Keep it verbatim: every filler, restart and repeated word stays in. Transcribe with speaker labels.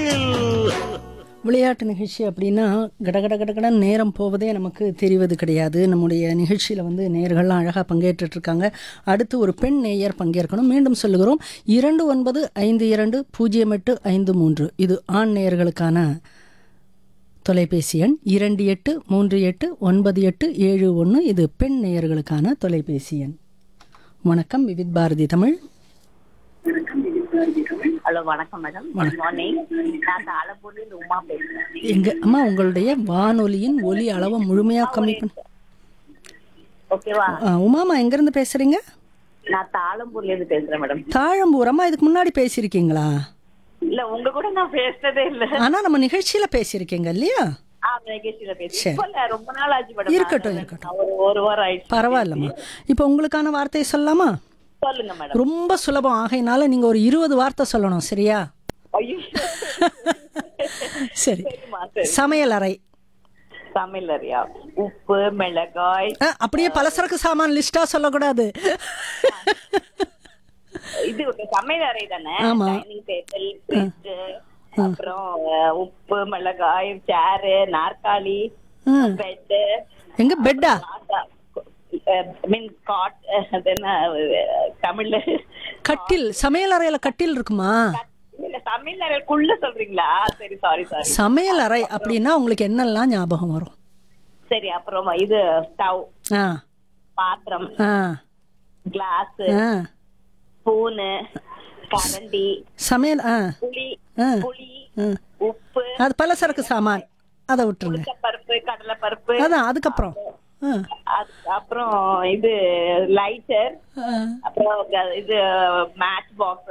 Speaker 1: விளையாட்டு நிகழ்ச்சி அப்படின்னா கடகட கடகடன் நேரம் போவதே நமக்கு தெரிவது கிடையாது. நம்முடைய நிகழ்ச்சியில் வந்து நேயர்கள்லாம் அழகாக பங்கேற்றுட்ருக்காங்க. அடுத்து ஒரு பெண் நேயர் பங்கேற்கணும். மீண்டும் சொல்லுகிறோம், இரண்டு ஒன்பது ஐந்து இரண்டு பூஜ்ஜியம் எட்டு ஐந்து மூன்று இது ஆண் நேயர்களுக்கான தொலைபேசி எண். இரண்டு எட்டு மூன்று எட்டு ஒன்பது எட்டு ஏழு ஒன்று இது பெண் நேயர்களுக்கான தொலைபேசி எண். வணக்கம், விவித் பாரதி தமிழ்.
Speaker 2: ஹலோ, வணக்கம் மேடம். Good morning. நான் ஆலப்பூர்ல இருந்து உமா பேசுறேன்.
Speaker 1: எங்க அம்மா, உங்களுடைய வானொலியின் ஒலி அளவை முழுமையாக கம்மி பண்ண.
Speaker 2: ஓகேவா?
Speaker 1: உமாமா, எங்கேருந்து பேசுறீங்க?
Speaker 2: நான் தாளம்பூர்ல இருந்து பேசுறேன் மேடம்.
Speaker 1: தாழம்பூர். அம்மா, இதுக்கு முன்னாடி பேசியிருக்கீங்களா?
Speaker 2: இல்ல, உங்க கூட நான் பேசுறதே இல்ல.
Speaker 1: ஆனா நம்ம நிகழ்ச்சியில பேசியிருக்கீங்க இல்லையா?
Speaker 2: ரொம்ப நாள் ஆச்சு மேடம்.
Speaker 1: இருக்கட்டும் இருக்கட்டும்,
Speaker 2: ஒரு வாரம் ஆயிடுச்சு.
Speaker 1: பரவாயில்லம்மா. இப்போ உங்களுக்கான வார்த்தையை சொல்லலாமா?
Speaker 2: சொல்லுங்க மேடம்.
Speaker 1: ரொம்ப சுலபம் ஆகையினால நீங்க ஒரு இருபது வார்த்தை சொல்லணும், சரியா? சரி. சமையல் அறை.
Speaker 2: சமையல் அறையா? உப்பு, மிளகாய்.
Speaker 1: அப்படியே பலசரக்கு சாமான் லிஸ்டா சொல்லக்கூடாது.
Speaker 2: இது சமையல் அறை தானே?
Speaker 1: ஆமா.
Speaker 2: டைனிங் டேபிள், ஃப்ரிட்ஜ், அப்புறம் உப்பு, மிளகாய், சேரு, நாற்காலி, பெட். எங்க
Speaker 1: பெட்டா?
Speaker 2: மீன் காட், என்ன தமிழ்ல
Speaker 1: கட்டில். சமையல் அறையில கட்டில் இருக்குமா?
Speaker 2: இல்ல, சமையல் அறைக்குள்ள சொல்றீங்களா? சரி, சாரி சாரி.
Speaker 1: சமையல் அறை அப்படின்னா உங்களுக்கு என்னெல்லாம் ஞாபகம் வரும்?
Speaker 2: சரி, அப்புறம் இது ஸ்டவ், பாத்திரம், கிளாஸ், ஸ்பூனு, கரண்டி, சமையல், புளி, புளி, உப்பு.
Speaker 1: அது பலசரக்கு சாமான், அதை விட்டுருங்க.
Speaker 2: பருப்பு, கடலை பருப்பு.
Speaker 1: அதான். அதுக்கப்புறம்
Speaker 2: அப்புறம் இது லைட்டர், அப்புறம் இது மேட்ச் பாக்ஸ்,